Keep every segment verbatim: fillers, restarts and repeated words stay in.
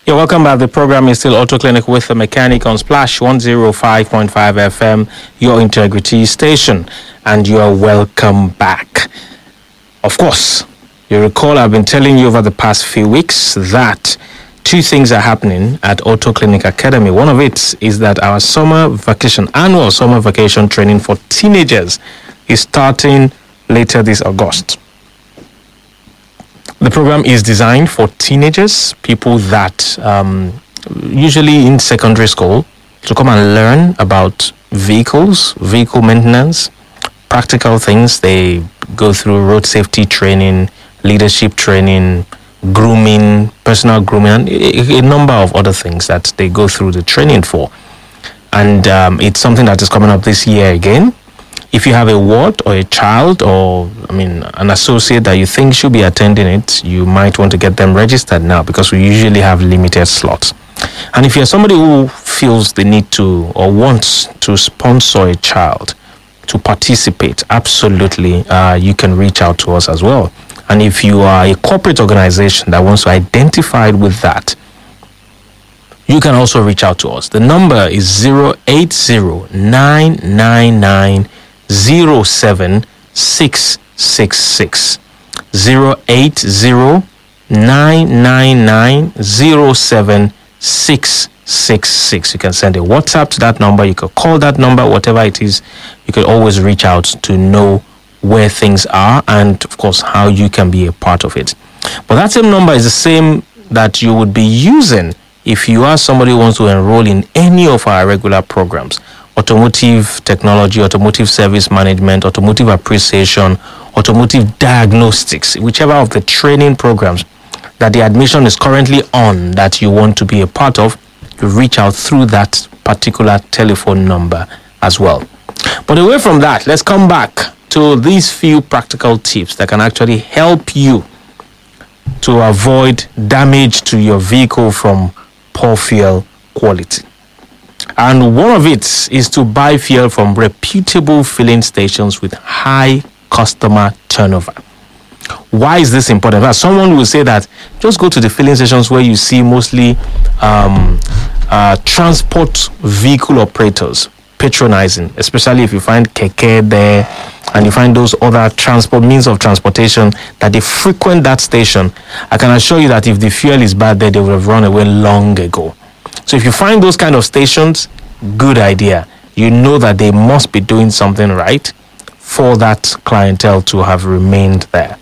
You're welcome back. The program is still Auto Clinic with the mechanic on Splash one oh five point five F M, your integrity station, and you are welcome back. Of course, you recall I've been telling you over the past few weeks that two things are happening at Auto Clinic Academy. One of it is that our summer vacation, annual summer vacation training for teenagers is starting later this August. The program is designed for teenagers, people that um, usually in secondary school, to come and learn about vehicles, vehicle maintenance, practical things. They go through road safety training, leadership training, grooming, personal grooming, and a, a number of other things that they go through the training for. And um, it's something that is coming up this year again. If you have a ward or a child or, I mean, an associate that you think should be attending it, you might want to get them registered now because we usually have limited slots. And if you're somebody who feels the need to or wants to sponsor a child to participate, absolutely, uh, you can reach out to us as well. And if you are a corporate organization that wants to identify with that, you can also reach out to us. The number is zero eight zero nine nine nine zero seven six six six. zero eight zero nine nine nine zero seven six six six. You can send a WhatsApp to that number. You can call that number, whatever it is. You can always reach out to know where things are and, of course, how you can be a part of it. But that same number is the same that you would be using if you are somebody who wants to enroll in any of our regular programs. Automotive technology, automotive service management, automotive appreciation, automotive diagnostics, whichever of the training programs that the admission is currently on that you want to be a part of, you reach out through that particular telephone number as well. But away from that, let's come back to these few practical tips that can actually help you to avoid damage to your vehicle from poor fuel quality. And one of it is to buy fuel from reputable filling stations with high customer turnover. Why is this important? Well, someone will say that just go to the filling stations where you see mostly um, uh, transport vehicle operators patronizing, especially if you find keke there and you find those other transport means of transportation that they frequent that station. I can assure you that if the fuel is bad there, they would have run away long ago. So if you find those kind of stations, good idea. You know that they must be doing something right for that clientele to have remained there.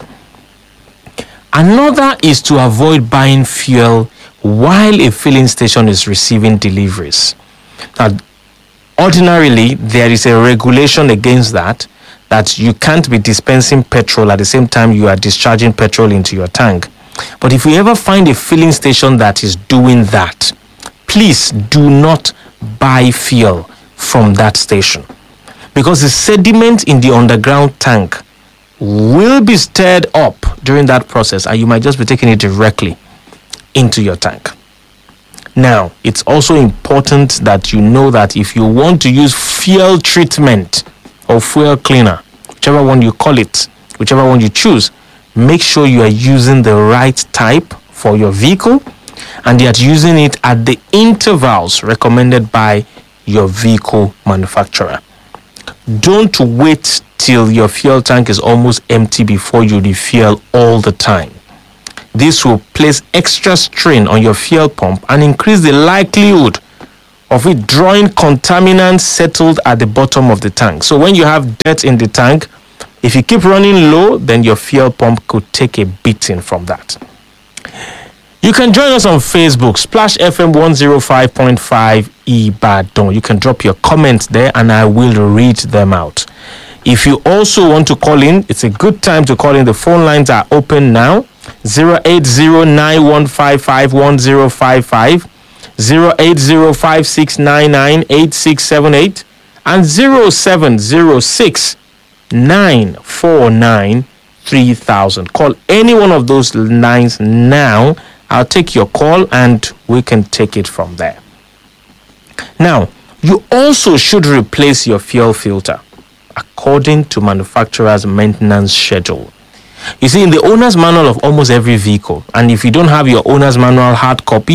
Another is to avoid buying fuel while a filling station is receiving deliveries. Now, ordinarily, there is a regulation against that, that you can't be dispensing petrol at the same time you are discharging petrol into your tank. But if you ever find a filling station that is doing that, please do not buy fuel from that station, because the sediment in the underground tank will be stirred up during that process and you might just be taking it directly into your tank. Now, it's also important that you know that if you want to use fuel treatment or fuel cleaner, whichever one you call it, whichever one you choose, make sure you are using the right type for your vehicle and yet using it at the intervals recommended by your vehicle manufacturer. Don't wait till your fuel tank is almost empty before you refuel all the time. This will place extra strain on your fuel pump and increase the likelihood of it drawing contaminants settled at the bottom of the tank. So when you have dirt in the tank, if you keep running low, then your fuel pump could take a beating from that. You can join us on Facebook, Splash F M one oh five point five Ibadan. You can drop your comments there and I will read them out. If you also want to call in, it's a good time to call in. The phone lines are open now. zero eight zero nine one five five one zero five five, zero eight zero five six nine nine eight six seven eight, and zero seven zero six nine four nine three thousand. Call any one of those lines now. I'll take your call and we can take it from there. Now, you also should replace your fuel filter according to manufacturer's maintenance schedule. You see, in the owner's manual of almost every vehicle, and if you don't have your owner's manual hard copy,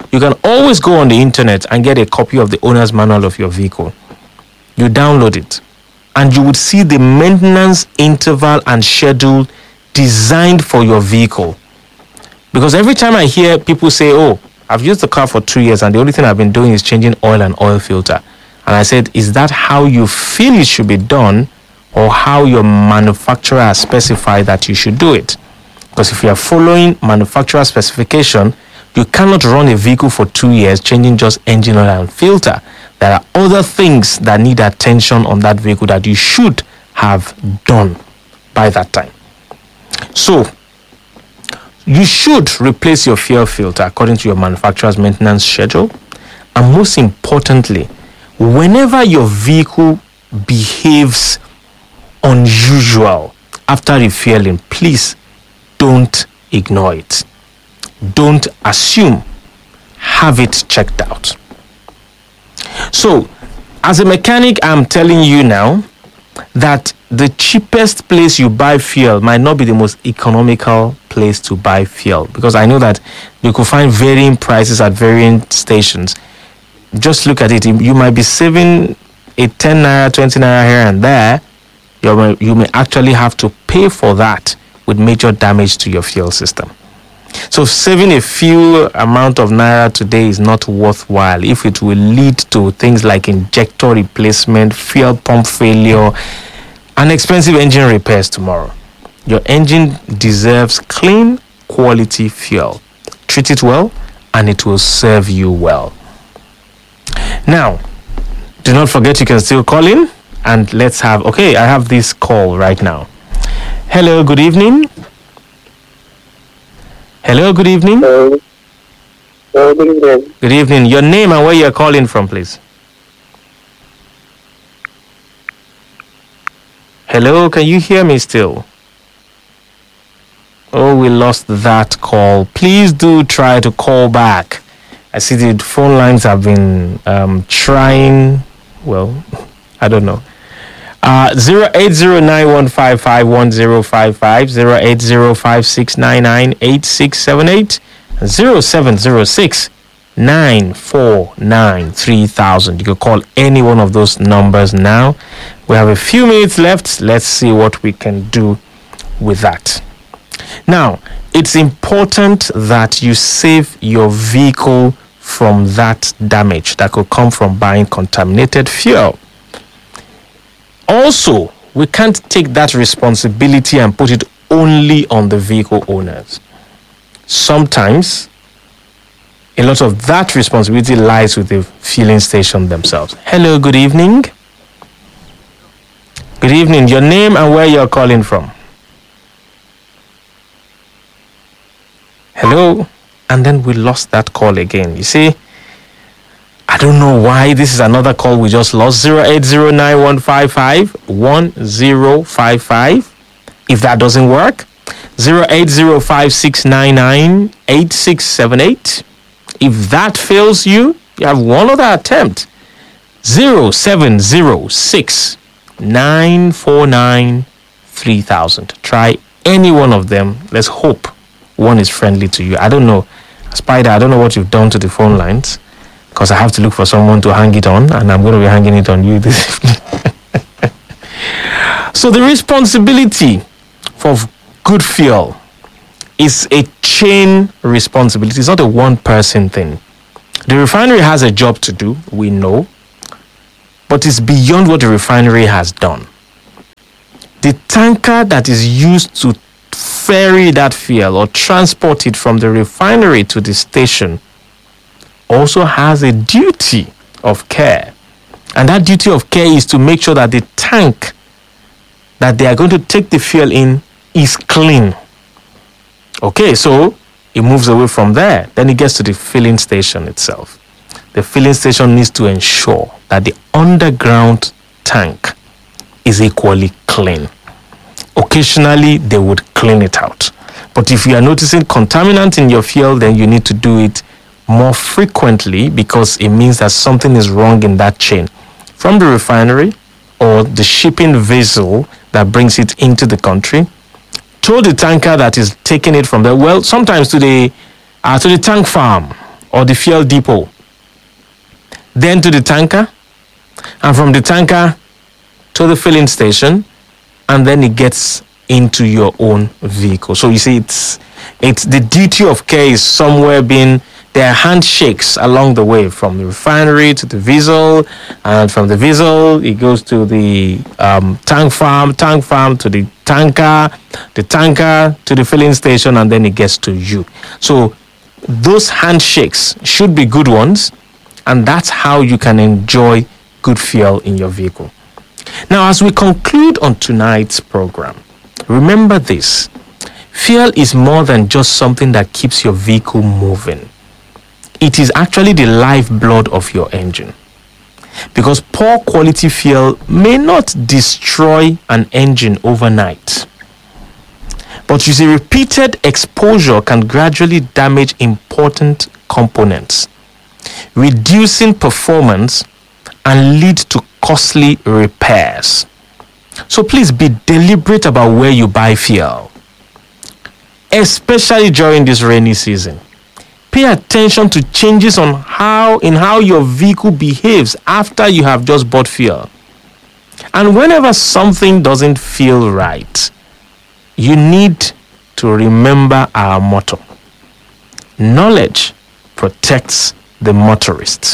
You can always go on the internet and get a copy of the owner's manual of your vehicle. You download it, and you would see the maintenance interval and schedule designed for your vehicle. Because every time I hear people say, oh, I've used the car for two years and the only thing I've been doing is changing oil and oil filter. And I said, is that how you feel it should be done, or how your manufacturer has specified that you should do it? Because if you are following manufacturer specification, you cannot run a vehicle for two years changing just engine oil and filter. There are other things that need attention on that vehicle that you should have done by that time. So, you should replace your fuel filter according to your manufacturer's maintenance schedule. And most importantly, whenever your vehicle behaves unusual after refueling, please don't ignore it. Don't assume. Have it checked out. So, as a mechanic, I'm telling you now that the cheapest place you buy fuel might not be the most economical place to buy fuel, because I know that you could find varying prices at varying stations. Just look at it. You might be saving a ten naira, twenty naira here and there. You may, you may actually have to pay for that with major damage to your fuel system. So saving a few amount of naira today is not worthwhile if it will lead to things like injector replacement, fuel pump failure, and expensive engine repairs tomorrow. Your engine deserves clean, quality fuel. Treat it well, and it will serve you well. Now, do not forget you can still call in, and let's have, okay, I have this call right now. Hello, good evening. Hello, good evening. Hello. Hello, good evening. Good evening. Your name and where you're calling from, please. Hello, can you hear me still? Oh, we lost that call. Please do try to call back. I see the phone lines have been um, trying, well, I don't know. Uh, zero eight zero nine one five five one zero five five, zero eight zero five six nine nine eight six seven eight, zero seven zero six nine four nine three thousand. You can call any one of those numbers now. We have a few minutes left. Let's see what we can do with that. Now, it's important that you save your vehicle from that damage that could come from buying contaminated fuel. Also, we can't take that responsibility and put it only on the vehicle owners. Sometimes, a lot of that responsibility lies with the filling station themselves. Hello, good evening. Good evening. Your name and where you're calling from. Hello. And then we lost that call again. You see, I don't know why. This is another call we just lost. zero eight zero nine one five five one zero five five. If that doesn't work, zero eight zero five six nine nine eight six seven eight. If that fails you, you have one other attempt. zero seven zero six nine four nine three thousand. Try any one of them. Let's hope one is friendly to you. I don't know. Spider, I don't know what you've done to the phone lines, because I have to look for someone to hang it on, and I'm going to be hanging it on you this evening. So the responsibility for good fuel is a chain responsibility. It's not a one-person thing. The refinery has a job to do, we know, but it's beyond what the refinery has done. The tanker that is used to ferry that fuel or transport it from the refinery to the station also has a duty of care. And that duty of care is to make sure that the tank that they are going to take the fuel in is clean. Okay, so it moves away from there. Then it gets to the filling station itself. The filling station needs to ensure that the underground tank is equally clean. Occasionally, they would clean it out. But if you are noticing contaminant in your fuel, then you need to do it more frequently, because it means that something is wrong in that chain from the refinery or the shipping vessel that brings it into the country to the tanker that is taking it from there. Well, sometimes to the uh, to the tank farm or the fuel depot, then to the tanker, and from the tanker to the filling station, and then it gets into your own vehicle. So you see, it's it's the duty of care is somewhere being, there are handshakes along the way, from the refinery to the vessel, and from the vessel it goes to the um, tank farm, tank farm to the tanker, the tanker to the filling station, and then it gets to you. So those handshakes should be good ones, and that's how you can enjoy good fuel in your vehicle. Now, as we conclude on tonight's program, remember this: fuel is more than just something that keeps your vehicle moving. It is actually the lifeblood of your engine. Because poor quality fuel may not destroy an engine overnight, but you see, repeated exposure can gradually damage important components, reducing performance and lead to costly repairs. So please be deliberate about where you buy fuel, especially during this rainy season. Pay attention to changes on how in how your vehicle behaves after you have just bought fuel. And whenever something doesn't feel right, you need to remember our motto: knowledge protects the motorists.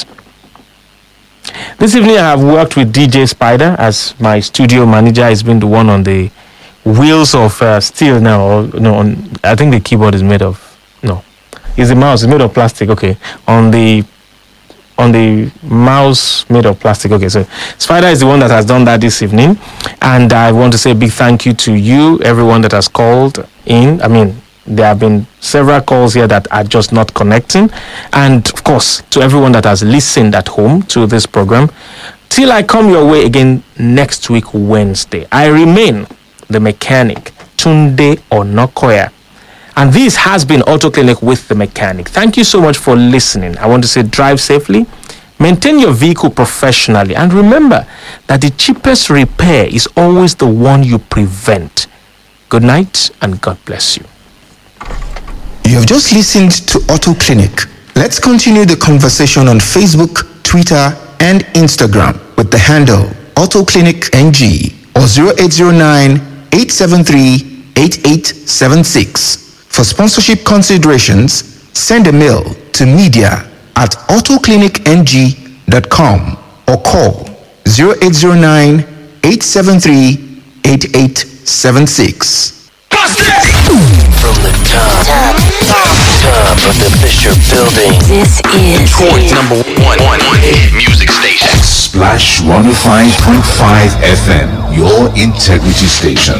This evening I have worked with D J Spider as my studio manager. He's been the one on the wheels of uh, steel now. Or, no, on, I think the keyboard is made of, no. Is the mouse is made of plastic? Okay. On the on the mouse made of plastic. Okay. So Spider is the one that has done that this evening, and I want to say a big thank you to you, everyone that has called in. I mean, there have been several calls here that are just not connecting, and of course to everyone that has listened at home to this program. Till I come your way again next week Wednesday, I remain the mechanic Tunde Onokoya. And this has been Auto Clinic with the Mechanic. Thank you so much for listening. I want to say drive safely, maintain your vehicle professionally, and remember that the cheapest repair is always the one you prevent. Good night and God bless you. You have just listened to Auto Clinic. Let's continue the conversation on Facebook, Twitter, and Instagram with the handle Auto Clinic N G or zero eight zero nine, eight seven three, eight eight seven six. For sponsorship considerations, send a mail to media at autoclinicng dot com or call zero eight zero nine, eight seven three, eight eight seven six. From the top, top, top, top of the Fisher Building, This is Detroit's number one, one, one hit music station. Splash one oh five point five F M, your integrity station.